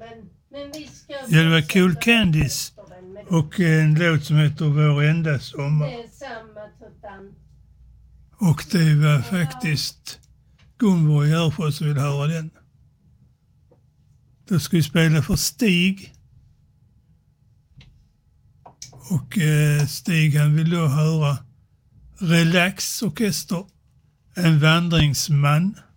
Ja, det var Cool Candies och en låt som heter Vår enda sommar. Det är samma tutan. Och det var faktiskt Gunvor i Örfors som vill höra den. Då ska vi spela för Stig. Och Stig han vill då höra Relax Orkester, En vandringsman.